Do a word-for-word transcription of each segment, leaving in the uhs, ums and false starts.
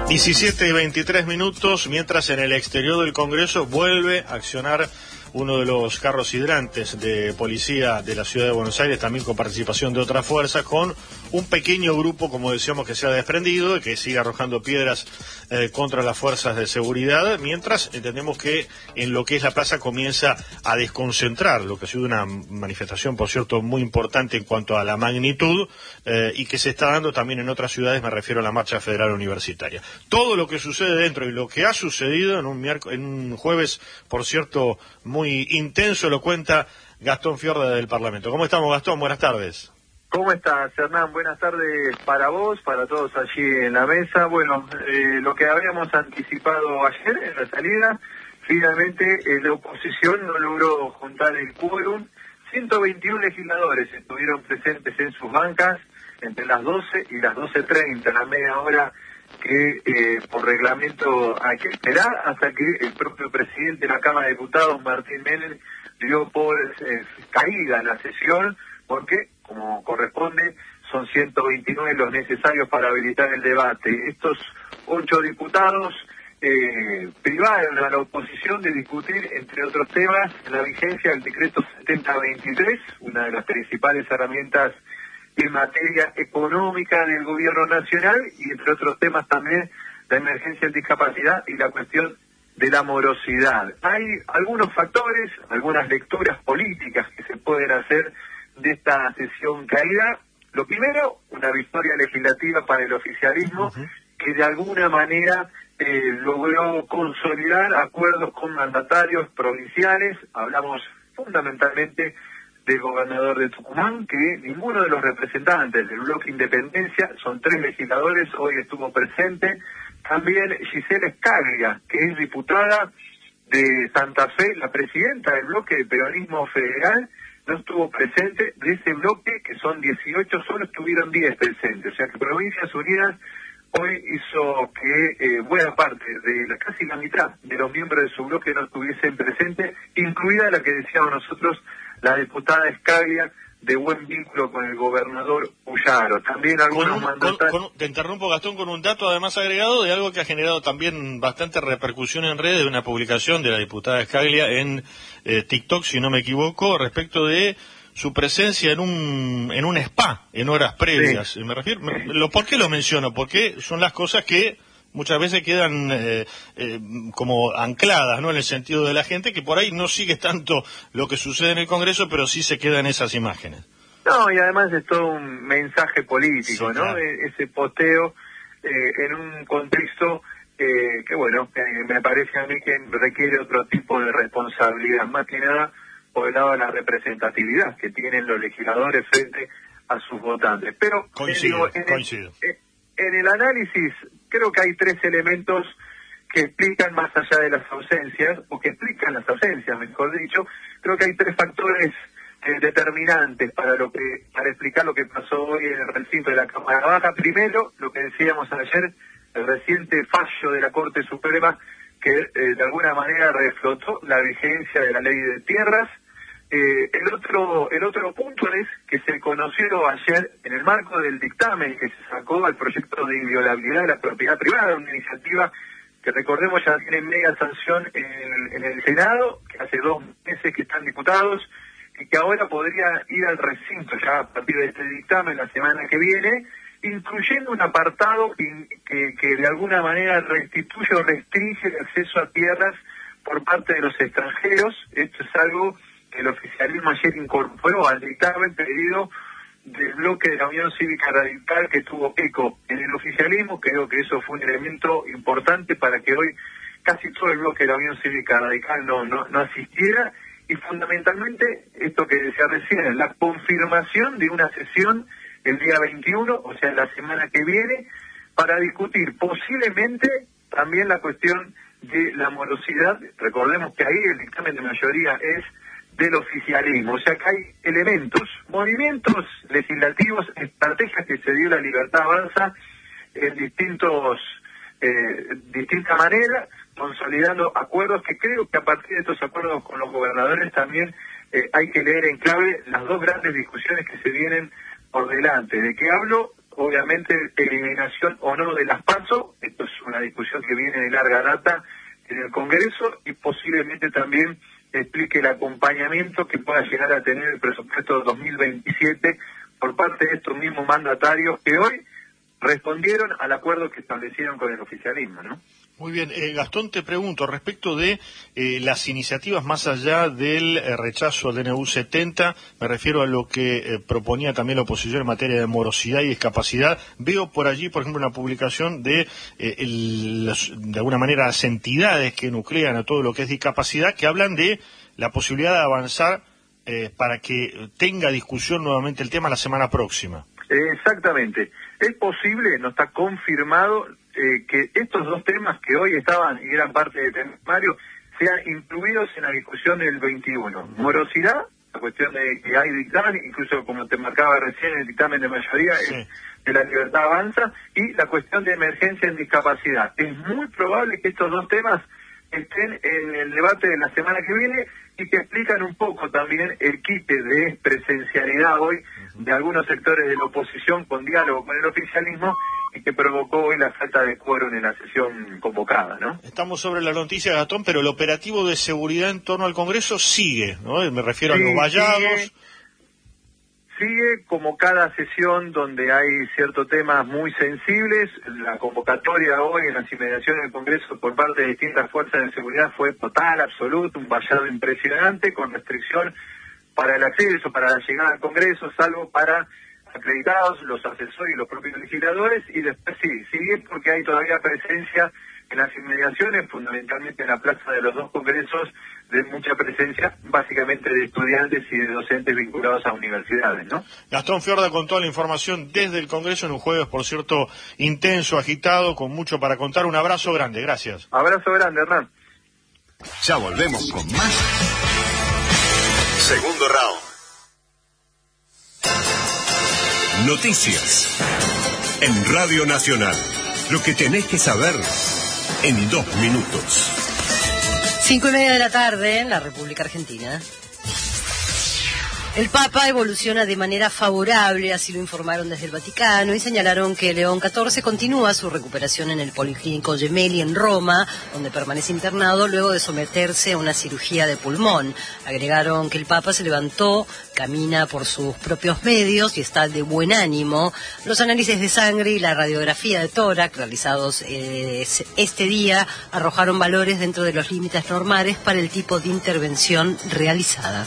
diecisiete y veintitrés minutos, mientras en el exterior del Congreso vuelve a accionar uno de los carros hidrantes de policía de la ciudad de Buenos Aires, también con participación de otras fuerzas, con un pequeño grupo, como decíamos, que se ha desprendido y que sigue arrojando piedras eh, contra las fuerzas de seguridad, mientras entendemos que en lo que es la plaza comienza a desconcentrar, lo que ha sido una manifestación, por cierto, muy importante en cuanto a la magnitud, eh, y que se está dando también en otras ciudades, me refiero a la Marcha Federal Universitaria. Todo lo que sucede dentro y lo que ha sucedido en un, miérc- en un jueves, por cierto, muy intenso, lo cuenta Gastón Fiorda del Parlamento. ¿Cómo estamos, Gastón? Buenas tardes. ¿Cómo estás, Hernán? Buenas tardes para vos, para todos allí en la mesa. Bueno, eh, lo que habíamos anticipado ayer en la salida, finalmente eh, la oposición no logró juntar el quórum. ciento veintiún legisladores estuvieron presentes en sus bancas entre las doce y las doce treinta, la media hora que eh, por reglamento hay que esperar hasta que el propio presidente de la Cámara de Diputados, Martín Menem, dio por eh, caída la sesión, porque, como corresponde, son ciento veintinueve los necesarios para habilitar el debate. Estos ocho diputados eh, privaron a la oposición de discutir, entre otros temas, la vigencia del decreto setenta veintitrés, una de las principales herramientas en materia económica del gobierno nacional, y entre otros temas también la emergencia en discapacidad y la cuestión de la morosidad. Hay algunos factores, algunas lecturas políticas que se pueden hacer de esta sesión caída. Lo primero, una victoria legislativa para el oficialismo, uh-huh. que de alguna manera eh, logró consolidar acuerdos con mandatarios provinciales. Hablamos fundamentalmente del gobernador de Tucumán, que ninguno de los representantes del bloque Independencia, son tres legisladores, hoy estuvo presente. También Gisela Scaglia, que es diputada de Santa Fe, la presidenta del bloque de Peronismo Federal, no estuvo presente. De ese bloque, que son dieciocho, solo estuvieron diez presentes. O sea que Provincias Unidas hoy hizo que eh, buena parte de la, casi la mitad de los miembros de su bloque no estuviesen presentes, incluida la que decíamos nosotros, la diputada Scaglia, de buen vínculo con el gobernador Puyaro. También algunos mandatarios... Te interrumpo, Gastón, con un dato además agregado de algo que ha generado también bastante repercusión en redes, de una publicación de la diputada Scaglia en eh, TikTok, si no me equivoco, respecto de su presencia en un en un spa en horas previas. Sí. Me refiero, me, lo, ¿por qué lo menciono? Porque son las cosas que muchas veces quedan eh, eh, como ancladas, ¿no?, en el sentido de la gente, que por ahí no sigue tanto lo que sucede en el Congreso, pero sí se quedan esas imágenes. No, y además es todo un mensaje político, sí, ¿no? Claro. Ese posteo eh, en un contexto eh, que, bueno, eh, me parece a mí que requiere otro tipo de responsabilidad, más que nada por el lado de la representatividad que tienen los legisladores frente a sus votantes. Pero coincido, eh, digo, en, coincido. El, en el análisis creo que hay tres elementos que explican, más allá de las ausencias, o que explican las ausencias, mejor dicho. Creo que hay tres factores eh, determinantes para lo que para explicar lo que pasó hoy en el recinto de la Cámara Baja. Primero, lo que decíamos ayer, el reciente fallo de la Corte Suprema, que eh, de alguna manera reflotó la vigencia de la ley de tierras. Eh, el otro el otro punto es que se conoció ayer, en el marco del dictamen que se sacó al proyecto de inviolabilidad de la propiedad privada, una iniciativa que, recordemos, ya tiene media sanción en el, en el Senado, que hace dos meses que están diputados, y que ahora podría ir al recinto ya a partir de este dictamen la semana que viene, incluyendo un apartado que, que, que de alguna manera restituye o restringe el acceso a tierras por parte de los extranjeros. Esto es algo que el oficialismo ayer incorporó al dictamen pedido del bloque de la Unión Cívica Radical, que tuvo eco en el oficialismo. Creo que eso fue un elemento importante para que hoy casi todo el bloque de la Unión Cívica Radical no, no, no asistiera, y fundamentalmente esto que decía recién, la confirmación de una sesión el día veintiuno, o sea, la semana que viene, para discutir posiblemente también la cuestión de la morosidad. Recordemos que ahí el dictamen de mayoría es del oficialismo, o sea que hay elementos, movimientos legislativos, estrategias que se dio la Libertad Avanza en distintos eh, distintas maneras, consolidando acuerdos que creo que a partir de estos acuerdos con los gobernadores también eh, hay que leer en clave las dos grandes discusiones que se vienen por delante. ¿De qué hablo? Obviamente, eliminación o no de las PASO. Esto es una discusión que viene de larga data en el Congreso y posiblemente también explique el acompañamiento que pueda llegar a tener el presupuesto dos mil veintisiete por parte de estos mismos mandatarios que hoy respondieron al acuerdo que establecieron con el oficialismo, ¿no? Muy bien, eh, Gastón, te pregunto respecto de eh, las iniciativas más allá del eh, rechazo al D N U setenta, me refiero a lo que eh, proponía también la oposición en materia de morosidad y discapacidad. Veo por allí, por ejemplo, una publicación de, eh, el, las, de alguna manera, las entidades que nuclean a todo lo que es discapacidad, que hablan de la posibilidad de avanzar eh, para que tenga discusión nuevamente el tema la semana próxima. Exactamente. Es posible, no está confirmado, eh, que estos dos temas que hoy estaban y eran parte del temario sean incluidos en la discusión del veintiuno. Morosidad, la cuestión de que hay dictamen, incluso como te marcaba recién, el dictamen de mayoría sí. es de la Libertad Avanza, y la cuestión de emergencia en discapacidad. Es muy probable que estos dos temas estén en el debate de la semana que viene y que explican un poco también el quite de presencialidad hoy de algunos sectores de la oposición con diálogo con el oficialismo y que provocó hoy la falta de quórum en la sesión convocada, ¿no? Estamos sobre la noticia, Gastón, pero el operativo de seguridad en torno al Congreso sigue, ¿no? Me refiero sí, a los vallados. Sigue, sigue como cada sesión donde hay ciertos temas muy sensibles. La convocatoria hoy en las inmediaciones del Congreso por parte de distintas fuerzas de seguridad fue total, absoluto, un vallado impresionante con restricción para el acceso, para la llegada al Congreso, salvo para acreditados, los asesores y los propios legisladores, y después sí, sigue porque hay todavía presencia en las inmediaciones, fundamentalmente en la plaza de los dos congresos, de mucha presencia, básicamente de estudiantes y de docentes vinculados a universidades, ¿no? Gastón Fiorda con toda la información desde el Congreso en un jueves, por cierto, intenso, agitado, con mucho para contar. Un abrazo grande, gracias. Abrazo grande, Hernán. Ya volvemos con más. Segundo round. Noticias en Radio Nacional. Lo que tenés que saber en dos minutos. Cinco y media de la tarde en la República Argentina. El Papa evoluciona de manera favorable, así lo informaron desde el Vaticano, y señalaron que León catorce continúa su recuperación en el Policlínico Gemelli en Roma, donde permanece internado luego de someterse a una cirugía de pulmón. Agregaron que el Papa se levantó, camina por sus propios medios y está de buen ánimo. Los análisis de sangre y la radiografía de tórax realizados eh, este día arrojaron valores dentro de los límites normales para el tipo de intervención realizada.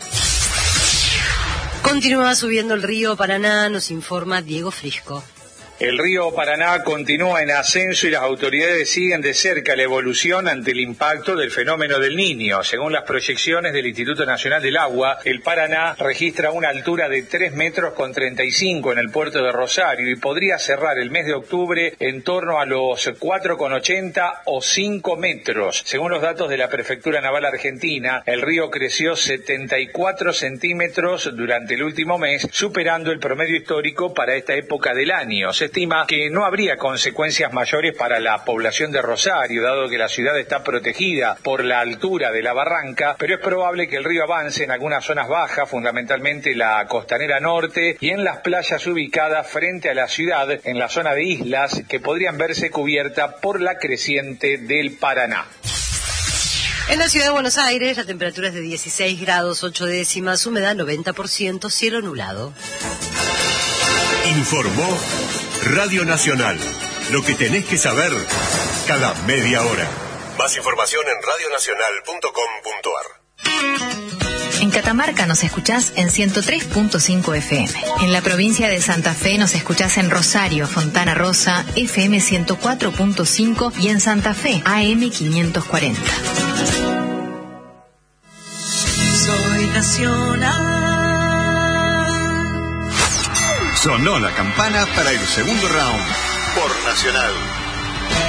Continúa subiendo el río Paraná, nos informa Diego Frisco. El río Paraná continúa en ascenso y las autoridades siguen de cerca la evolución ante el impacto del fenómeno del Niño. Según las proyecciones del Instituto Nacional del Agua, el Paraná registra una altura de tres metros con treinta y cinco en el puerto de Rosario y podría cerrar el mes de octubre en torno a los cuatro con ochenta o cinco metros. Según los datos de la Prefectura Naval Argentina, el río creció setenta y cuatro centímetros durante el último mes, superando el promedio histórico para esta época del año. Se estima que no habría consecuencias mayores para la población de Rosario, dado que la ciudad está protegida por la altura de la barranca, pero es probable que el río avance en algunas zonas bajas, fundamentalmente la costanera norte y en las playas ubicadas frente a la ciudad, en la zona de islas, que podrían verse cubiertas por la creciente del Paraná. En la ciudad de Buenos Aires, la temperatura es de dieciséis grados ocho décimas, humedad noventa por ciento, cielo nublado. Informó Radio Nacional. Lo que tenés que saber cada media hora. Más información en radio nacional punto com punto ar. En Catamarca nos escuchás en ciento tres punto cinco F M. En la provincia de Santa Fe nos escuchás en Rosario, Fontana Rosa, F M ciento cuatro punto cinco y en Santa Fe, A M quinientos cuarenta. Soy nacional. Sonó la campana para el segundo round por Nacional.